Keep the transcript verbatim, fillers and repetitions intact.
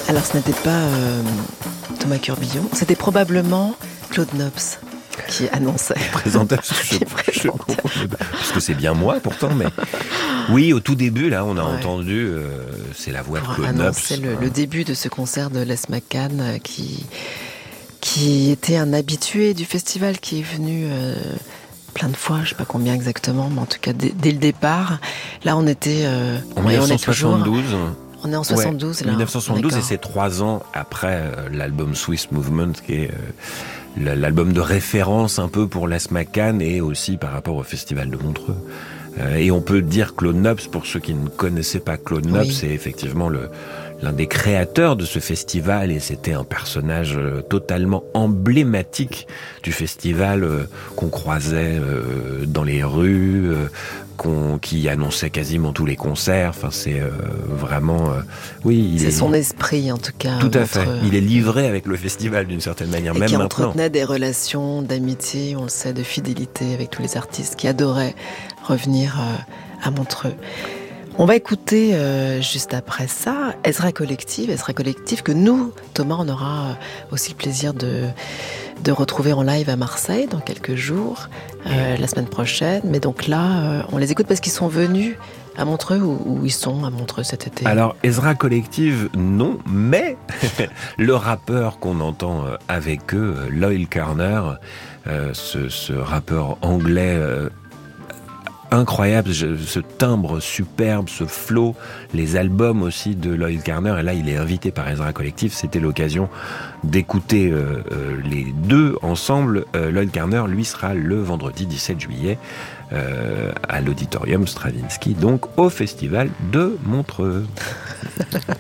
Alors ce n'était pas euh, Thomas Curbillon, c'était probablement Claude Nobs qui annonçait. Présentait, je, je comprends, parce que c'est bien moi pourtant, mais oui, au tout début là, on a ouais. entendu, euh, c'est la voix de Claude Nobs. C'est le, le début de ce concert de Les McCann euh, qui qui était un habitué du festival, qui est venu euh, plein de fois, je ne sais pas combien exactement, mais en tout cas dès, dès le départ. Là, on était euh, en dix-neuf cent soixante-douze. On est en soixante-douze, ouais, là. dix-neuf cent soixante-douze, et c'est trois ans après euh, l'album Swiss Movement, qui est euh, l'album de référence un peu pour Les McCann et aussi par rapport au Festival de Montreux. Euh, et on peut dire Claude Nobs, pour ceux qui ne connaissaient pas Claude Nobs, oui. c'est effectivement le, l'un des créateurs de ce festival, et c'était un personnage euh, totalement emblématique du festival, euh, qu'on croisait euh, dans les rues, euh, qu'on, qui annonçait quasiment tous les concerts. Enfin, c'est euh, vraiment, euh, oui. Il c'est est, son esprit, en tout cas. Tout à fait. Il est livré avec le festival d'une certaine manière, et même qui maintenant. entretenait des relations d'amitié, on le sait, de fidélité avec tous les artistes qui adoraient revenir euh, à Montreux. On va écouter euh, juste après ça Ezra Collective, Ezra Collective que nous, Thomas, on aura aussi le plaisir de, de retrouver en live à Marseille dans quelques jours, euh, la semaine prochaine. Mais donc là, euh, on les écoute parce qu'ils sont venus à Montreux, ou, ou ils sont à Montreux cet été. Alors, Ezra Collective, non, mais le rappeur qu'on entend avec eux, Loyle Carner, euh, ce, ce rappeur anglais euh, incroyable, ce timbre superbe, ce flow, les albums aussi de Loyle Carner, et là il est invité par Ezra Collective. C'était l'occasion d'écouter euh, euh, les deux ensemble. euh, Loyle Carner, lui, sera le vendredi dix-sept juillet euh, à l'Auditorium Stravinsky, donc au Festival de Montreux.